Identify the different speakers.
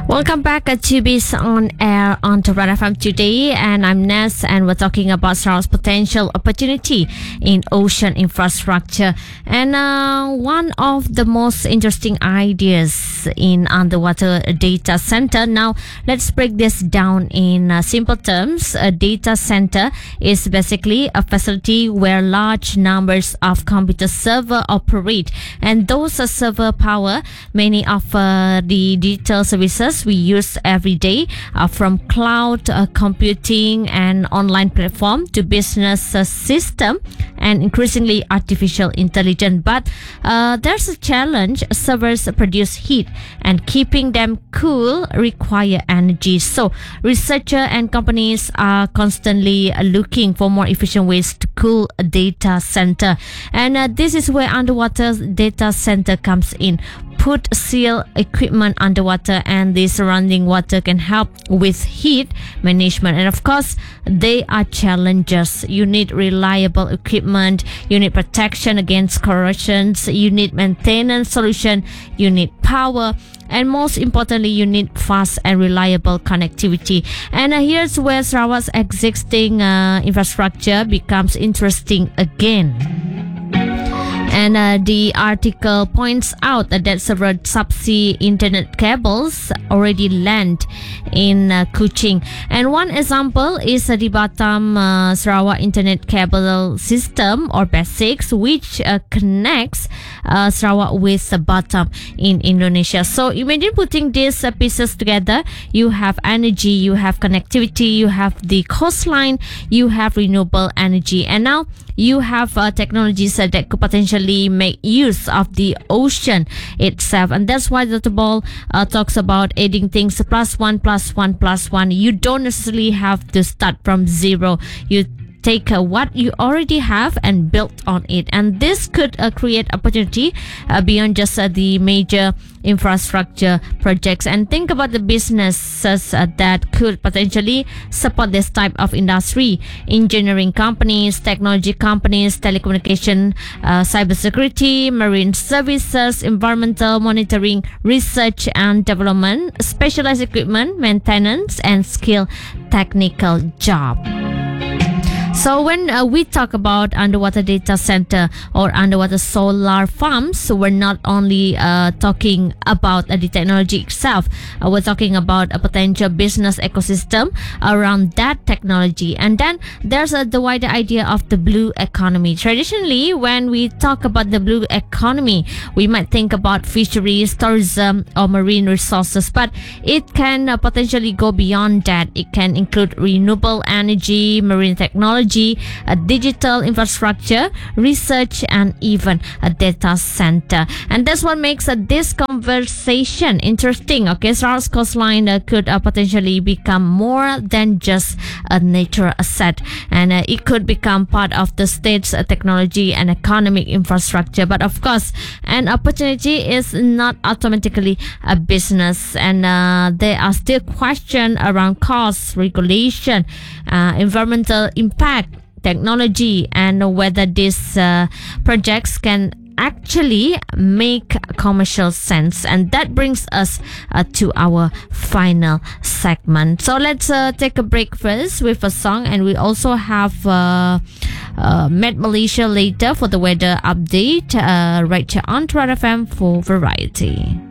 Speaker 1: Welcome back to Biz on Air on Toronto FM today, and I'm Ness, and we're talking about Sarawak's potential opportunity in ocean infrastructure. And one of the most interesting ideas in underwater data center. Now, let's break this down in simple terms. A data center is basically a facility where large numbers of computer servers operate, and those server power many of the digital services we use every day, from cloud computing and online platform to business system and increasingly artificial intelligence. But there's a challenge. Servers produce heat, and keeping them cool require energy. So researchers and companies are constantly looking for more efficient ways to cool a data center, and this is where underwater data center comes in. Put seal equipment underwater, and the surrounding water can help with heat management. And of course, they are challenges. You need reliable equipment, you need protection against corrosions, you need maintenance solution, you need power, and most importantly, you need fast and reliable connectivity. And here's where Sarawak's existing infrastructure becomes interesting again. And the article points out that several subsea internet cables already land in Kuching. And one example is the Batam Sarawak Internet Cable System, or BASIX, which connects Sarawak with Batam in Indonesia. So imagine putting these pieces together. You have energy, you have connectivity, you have the coastline, you have renewable energy, and now you have technologies that could potentially make use of the ocean itself. And that's why Dr. Ball talks about adding things plus one. You don't necessarily have to start from zero. You take what you already have and build on it, and this could create opportunity beyond just the major infrastructure projects. And think about the businesses that could potentially support this type of industry: engineering companies, technology companies, telecommunication, cybersecurity, marine services, environmental monitoring, research and development, specialized equipment, maintenance, and skilled technical job. So when we talk about underwater data center or underwater solar farms, we're not only talking about the technology itself. We're talking about a potential business ecosystem around that technology. And then there's the wider idea of the blue economy. Traditionally, when we talk about the blue economy, we might think about fisheries, tourism, or marine resources, but it can potentially go beyond that. It can include renewable energy, marine technology, a digital infrastructure, research, and even a data center. And that's what makes this conversation interesting. Okay, Sarawak's coastline could potentially become more than just a nature asset, and it could become part of the state's technology and economic infrastructure. But of course, an opportunity is not automatically a business, and there are still questions around costs, regulation, environmental impact, technology, and whether these projects can actually make commercial sense. And that brings us to our final segment. So let's take a break first with a song, and we also have Met Malaysia later for the weather update, right here on Toronto FM for Variety.